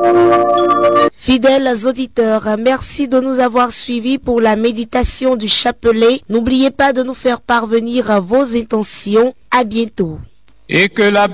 Fidèles auditeurs, merci de nous avoir suivis pour la méditation du chapelet. N'oubliez pas de nous faire parvenir vos intentions. À bientôt. Et que la